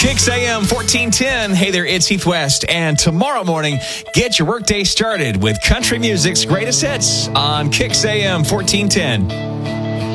Kicks AM 1410. Hey there, it's Heath West. And tomorrow morning, get your workday started with country music's greatest hits on Kicks AM 1410.